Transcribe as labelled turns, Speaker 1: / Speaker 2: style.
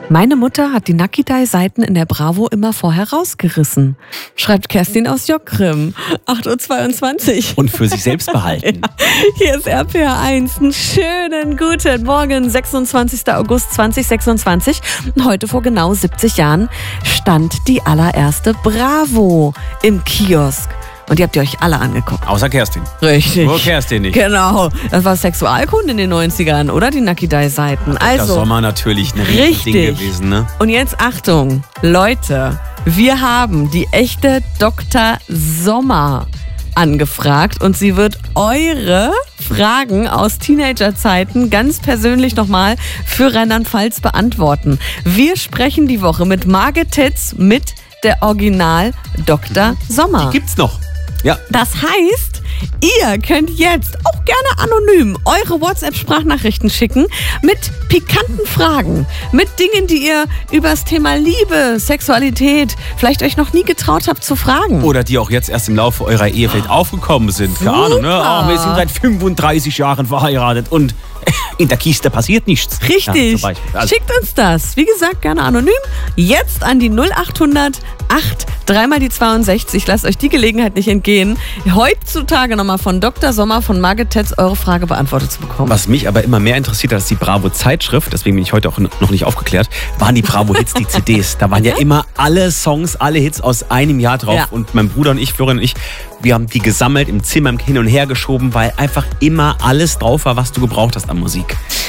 Speaker 1: Meine Mutter hat die Nakidai-Seiten in der Bravo immer vorher rausgerissen, schreibt Kerstin aus Jockgrim. 8:22 Uhr.
Speaker 2: Und für sich selbst behalten.
Speaker 1: Ja, hier ist RPR1. Einen schönen guten Morgen, 26. August 2026. Und heute vor genau 70 Jahren stand die allererste Bravo im Kiosk. Und die habt ihr euch alle angeguckt.
Speaker 2: Außer Kerstin.
Speaker 1: Richtig.
Speaker 2: Nur Kerstin nicht.
Speaker 1: Genau. Das war Sexualkunde in den 90ern, oder? Die Nakidai-Seiten.
Speaker 2: Der Sommer natürlich ein
Speaker 1: richtig.
Speaker 2: Ding gewesen, ne?
Speaker 1: Und jetzt Achtung, Leute. Wir haben die echte Dr. Sommer angefragt und sie wird eure Fragen aus Teenagerzeiten ganz persönlich nochmal für Rheinland-Pfalz beantworten. Wir sprechen die Woche mit Margit Titz, mit der Original Dr. Sommer.
Speaker 2: Die gibt's noch. Ja.
Speaker 1: Das heißt, ihr könnt jetzt auch gerne anonym eure WhatsApp-Sprachnachrichten schicken mit pikanten Fragen, mit Dingen, die ihr über das Thema Liebe, Sexualität vielleicht euch noch nie getraut habt zu fragen.
Speaker 2: Oder die auch jetzt erst im Laufe eurer Ehe vielleicht aufgekommen sind. Keine Ahnung, ne? Oh, wir sind seit 35 Jahren verheiratet und in der Kiste passiert nichts.
Speaker 1: Richtig.
Speaker 2: Ja, also.
Speaker 1: Schickt uns das. Wie gesagt, gerne anonym. Jetzt an die 0800 8 3 die 62. Lasst euch die Gelegenheit nicht entgehen, heutzutage nochmal von Dr. Sommer, von Margit Tetz eure Frage beantwortet zu bekommen.
Speaker 2: Was mich aber immer mehr interessiert als die Bravo-Zeitschrift, deswegen bin ich heute auch noch nicht aufgeklärt, waren die Bravo-Hits, die CDs. Da waren ja immer alle Songs, alle Hits aus einem Jahr drauf.
Speaker 1: Ja.
Speaker 2: Und mein Bruder und ich, Florian und ich, wir haben die gesammelt, im Zimmer hin und her geschoben, weil einfach immer alles drauf war, was du gebraucht hast an Musik.